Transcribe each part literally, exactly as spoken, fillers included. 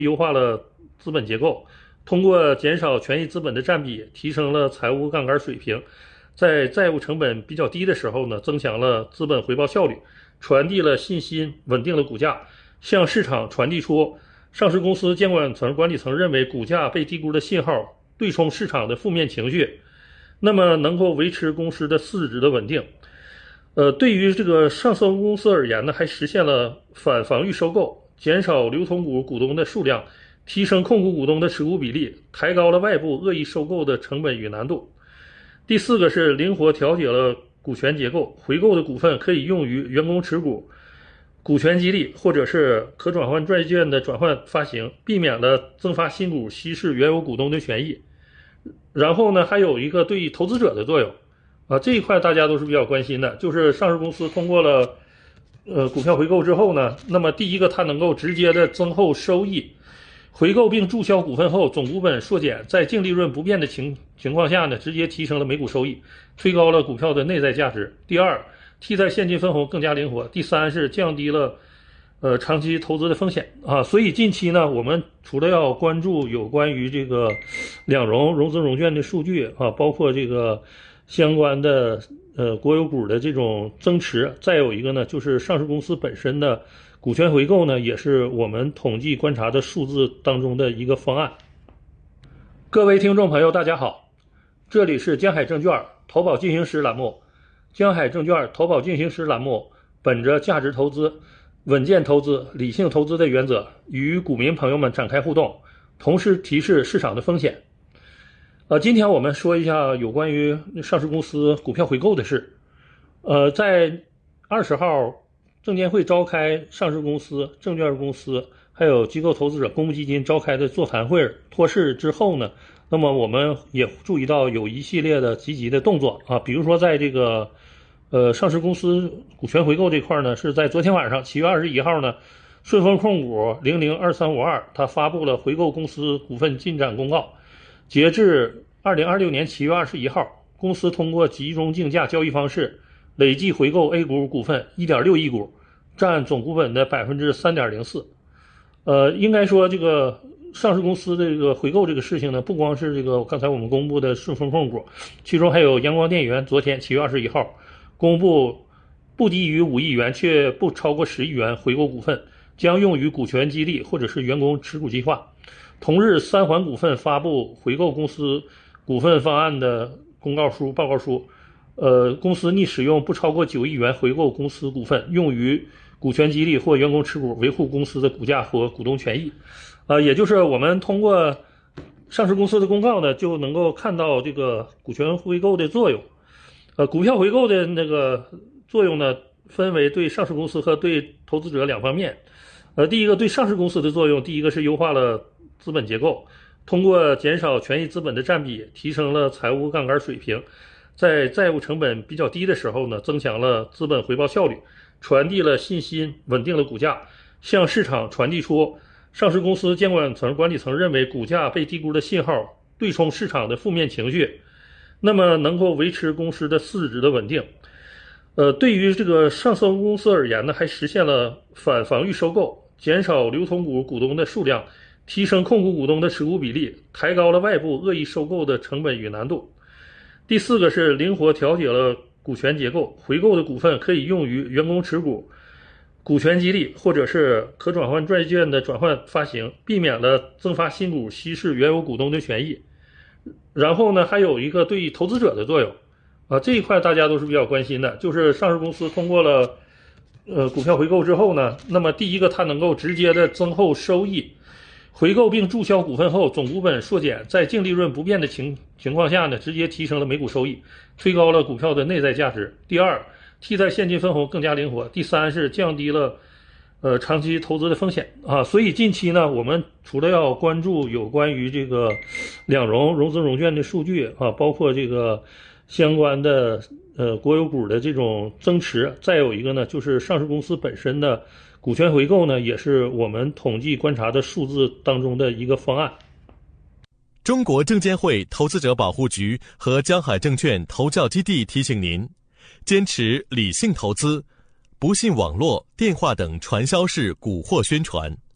优化了资本结构，通过减少权益资本的占比，提升了财务杠杆水平，在债务成本比较低的时候呢，增强了资本回报效率，传递了信心，稳定了股价，向市场传递出上市公司监管层、管理层认为股价被低估的信号，对冲市场的负面情绪，那么能够维持公司的市值的稳定。呃，对于这个上市公司而言呢，还实现了反防御收购，减少流通股股东的数量，提升控股股东的持股比例，抬高了外部恶意收购的成本与难度。第四个是灵活调节了股权结构，回购的股份可以用于员工持股、股权激励或者是可转换债券的转换发行，避免了增发新股稀释原有股东的权益。然后呢，还有一个对投资者的作用啊，这一块大家都是比较关心的，就是上市公司通过了呃股票回购之后呢，那么第一个它能够直接的增厚收益。回购并注销股份后，总股本缩减，在净利润不变的情情况下呢，直接提升了每股收益，推高了股票的内在价值。第二，替代现金分红更加灵活。第三是降低了呃长期投资的风险啊。所以近期呢，我们除了要关注有关于这个两融融资融券的数据啊，包括这个相关的呃国有股的这种增持，再有一个呢，就是上市公司本身的股权回购呢，也是我们统计观察的数字当中的一个方案。各位听众朋友大家好，这里是江海证券投保进行时栏目。江海证券投保进行时栏目本着价值投资、稳健投资、理性投资的原则，与股民朋友们展开互动，同时提示市场的风险。呃，今天我们说一下有关于上市公司股票回购的事。呃，在二十号证监会召开上市公司、证券公司还有机构投资者公募基金召开的座谈会托市之后呢，那么我们也注意到有一系列的积极的动作啊，比如说在这个呃上市公司股权回购这块呢，是在昨天晚上七月二十一号呢，顺丰控股零零二三五二它发布了回购公司股份进展公告，截至二零二六年七月二十一号，公司通过集中竞价交易方式累计回购 A 股股份 一点六亿股，占总股本的 百分之三点零四。 呃，应该说这个上市公司这个回购这个事情呢，不光是这个刚才我们公布的顺丰控股，其中还有阳光电源，昨天七月二十一号公布不低于五亿元却不超过十亿元回购股份，将用于股权激励或者是员工持股计划。同日，三环股份发布回购公司股份方案的公告书报告书，呃，公司拟使用不超过九亿元回购公司股份，用于股权激励或员工持股，维护公司的股价和股东权益。呃，也就是我们通过上市公司的公告呢，就能够看到这个股权回购的作用。呃，股票回购的那个作用呢，分为对上市公司和对投资者两方面。呃，第一个对上市公司的作用，第一个是优化了资本结构，通过减少权益资本的占比，提升了财务杠杆水平，在债务成本比较低的时候呢，增强了资本回报效率，传递了信心，稳定了股价，向市场传递出上市公司监管层、管理层认为股价被低估的信号，对冲市场的负面情绪，那么能够维持公司的市值的稳定。呃，对于这个上市公司而言呢，还实现了反防御收购，减少流通股股东的数量，提升控股股东的持股比例，抬高了外部恶意收购的成本与难度。第四个是灵活调节了股权结构，回购的股份可以用于员工持股、股权激励或者是可转换债券的转换发行，避免了增发新股稀释原有股东的权益。然后呢，还有一个对投资者的作用啊，这一块大家都是比较关心的，就是上市公司通过了呃股票回购之后呢，那么第一个它能够直接的增厚收益。回购并注销股份后，总股本缩减，在净利润不变的情情况下呢，直接提升了每股收益，推高了股票的内在价值。第二，替代现金分红更加灵活。第三是降低了呃长期投资的风险啊。所以近期呢，我们除了要关注有关于这个两融融资融券的数据啊，包括这个相关的呃国有股的这种增持，再有一个呢，就是上市公司本身的股权回购呢，也是我们统计观察的数字当中的一个方案。 中国证监会投资者保护局和江海证券投教基地提醒您，坚持理性投资，不信网络、电话等传销式蛊惑宣传，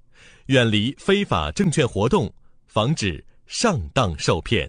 远离非法证券活动，防止上当受骗。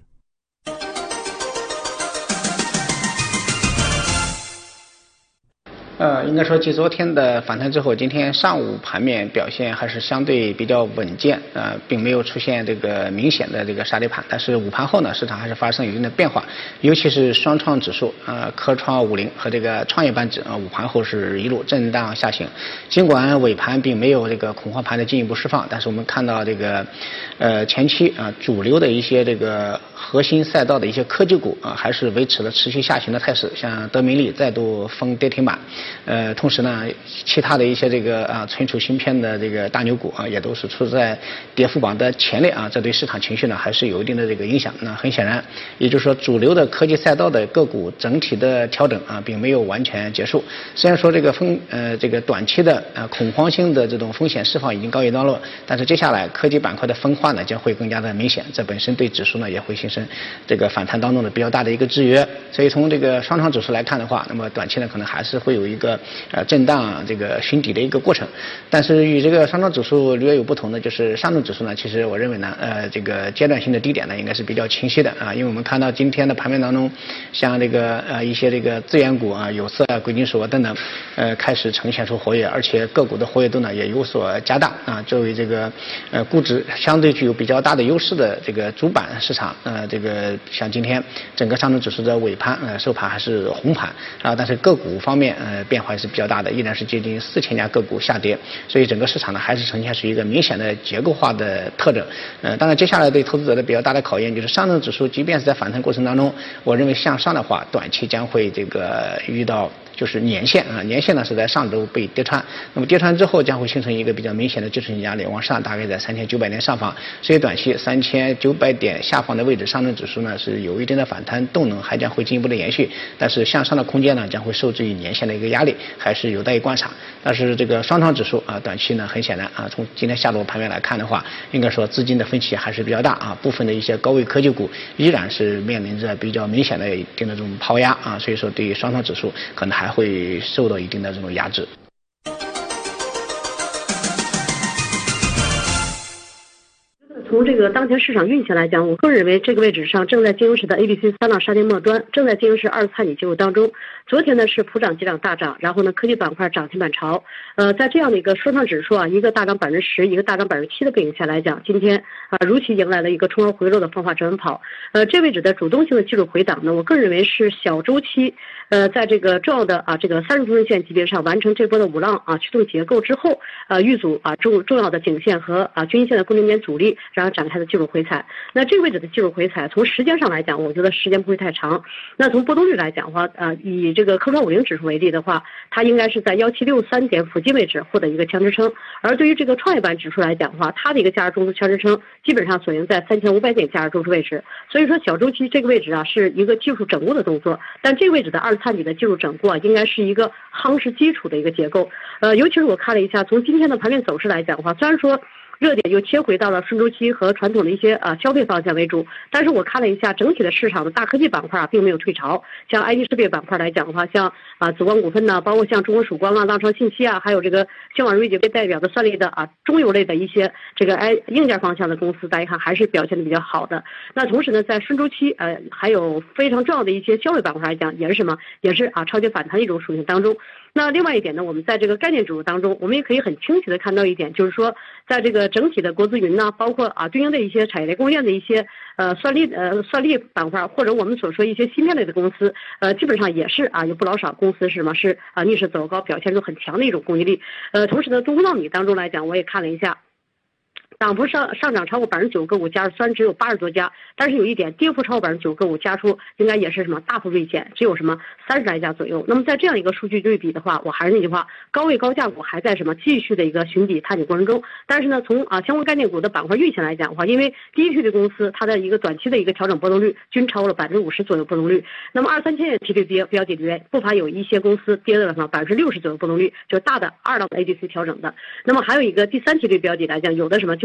呃，应该说，继昨天的反弹之后，今天上午盘面表现还是相对比较稳健，呃，并没有出现这个明显的这个杀跌盘。但是午盘后呢，市场还是发生一定的变化，尤其是双创指数，呃，科创五零和这个创业板指啊、呃，午盘后是一路震荡下行。尽管尾盘并没有这个恐慌盘的进一步释放，但是我们看到这个，呃，前期啊、呃、主流的一些这个核心赛道的一些科技股啊、呃，还是维持了持续下行的态势，像德明利再度封跌停板。呃，同时呢，其他的一些这个啊存储芯片的这个大牛股啊，也都是处在跌幅榜的前列啊，这对市场情绪呢还是有一定的这个影响。那很显然，也就是说，主流的科技赛道的个股整体的调整啊，并没有完全结束。虽然说这个风呃这个短期的呃恐慌性的这种风险释放已经告一段落，但是接下来科技板块的分化呢将会更加的明显，这本身对指数呢也会形成这个反弹当中的比较大的一个制约。所以从这个双创指数来看的话，那么短期呢可能还是会有一个呃震荡这个寻底的一个过程。但是与这个上证指数略有不同的就是上证指数呢，其实我认为呢呃这个阶段性的低点呢应该是比较清晰的啊，因为我们看到今天的盘面当中，像这个呃一些这个资源股啊、有色啊、贵金属啊等等，呃开始呈现出活跃，而且个股的活跃度呢也有所加大啊。作为这个呃估值相对具有比较大的优势的这个主板市场，呃这个像今天整个上证指数的尾盘呃收盘还是红盘啊，但是个股方面呃变化还是比较大的，依然是接近四千家个股下跌，所以整个市场呢还是呈现出一个明显的结构化的特征。呃，当然接下来对投资者的比较大的考验就是上证指数，即便是在反弹过程当中，我认为向上的话，短期将会这个遇到就是年线啊，年线呢是在上周被跌穿，那么跌穿之后将会形成一个比较明显的支撑性压力，往上大概在三千九百点上方，所以短期三千九百点下方的位置，上证指数呢是有一定的反弹动能，还将会进一步的延续，但是向上的空间呢将会受制于年线的一个压力，还是有待于观察。但是这个双创指数啊，短期呢很显然啊，从今天下午盘面来看的话，应该说资金的分歧还是比较大啊，部分的一些高位科技股依然是面临着比较明显的一定的这种抛压啊，所以说对于双创指数可能还还会受到一定的这种压制。 从这个当前市场运行来讲，我个人认为这个位置上正在金融市的 A B C 三浪杀跌末端，正在金融市二次探底介入当中。昨天呢是普涨急涨大涨，然后呢科技板块涨停板潮，呃，在这样的一个双创指数啊，一个大涨百分之十，一个大涨百分之七的背景下来讲，今天啊如期迎来了一个冲高回落的方法转跑。呃，这位置的主动性的技术回档呢，我个人认为是小周期，呃，在这个重要的啊这个三十分线级别上完成这波的五浪啊驱动结构之后，呃，遇阻啊重重要的颈线和啊均线的共振点阻力，然后展开的技术回踩。那这个位置的技术回踩，从时间上来讲，我觉得时间不会太长。那从波动率来讲的话，呃，以这个科创五零指数为例的话，它应该是在幺七六三点附近位置获得一个强支撑。而对于这个创业板指数来讲的话，它的一个价值中枢强支撑基本上锁定在三千五百点价值中枢位置。所以说小周期这个位置啊是一个技术整固的动作，但这个位置的二次探底的技术整固啊，应该是一个夯实基础的一个结构。呃，尤其是我看了一下，从今天的盘面走势来讲的话，虽然说热点又切回到了顺周期和传统的一些啊消费方向为主，但是我看了一下整体的市场的大科技板块啊，并没有退潮。像 I T 设备板块来讲的话，像啊紫光股份呢，包括像中国曙光啊、浪潮信息啊，还有这个星网瑞杰为代表的算力的啊中游类的一些这个哎硬件方向的公司，大家看还是表现的比较好的。那同时呢，在顺周期呃还有非常重要的一些消费板块来讲，也是什么，也是啊超级反弹的一种属性当中。那另外一点呢，我们在这个概念指数当中，我们也可以很清晰的看到一点，就是说，在这个整体的国资云呢，包括啊对应的一些产业链供应链的一些呃算力呃算力板块，或者我们所说一些芯片类的公司，呃基本上也是啊有不老少公司是什么是啊逆势走高，表现出很强的一种攻击力。呃，同时呢，中国纳米当中来讲，我也看了一下。涨幅上上涨超过百分之九个股家数，虽然只有八十多家，但是有一点跌幅超过百分之九个股家数，应该也是什么大幅锐减，只有什么三十来家左右。那么在这样一个数据对比的话，我还是那句话，高位高价股还在什么继续的一个寻底探底过程中。但是呢，从啊相关概念股的板块运行来讲的话，因为第一梯队公司它的一个短期的一个调整波动率均超过了百分之五十左右波动率，那么二三千梯队标标的里面不乏有一些公司跌了什么百分之六十左右波动率，就是大的二浪的 A D C 调整的。那么还有一个第三梯队标的来讲，有的什么就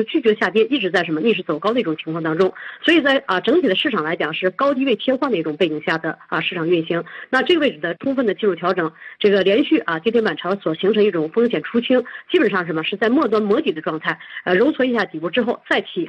就拒绝下跌，一直在什么逆势走高的一种情况当中。所以在啊整体的市场来讲是高低位切换的一种背景下的啊市场运行。那这个位置的充分的技术调整，这个连续啊跌停板潮所形成一种风险出清，基本上什么是在末端磨底的状态，呃揉搓一下底部之后再起